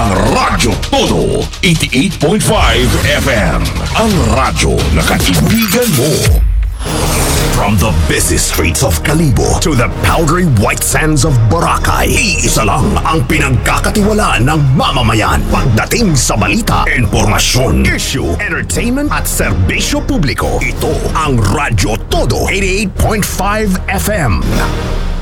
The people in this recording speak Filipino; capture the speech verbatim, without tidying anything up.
Ang Radyo Todo, eighty-eight point five F M. Ang radyo na kaibigan mo. From the busy streets of Kalibo to the powdery white sands of Boracay, iisa lang ang pinagkakatiwalaan ng mamamayan pagdating sa balita, informasyon, issue, entertainment at serbisyo publiko. Ito ang Radyo Todo, eighty-eight point five F M.